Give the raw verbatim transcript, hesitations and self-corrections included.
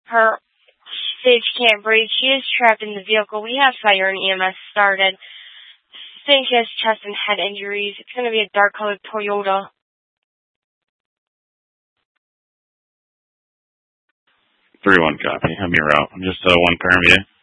Her Sage can't breathe. She is trapped in the vehicle. We have fire and E M S started. Think she has chest and head injuries. It's going to be a dark-colored Toyota. three one copy. I'm your route. Just uh, one paramedic.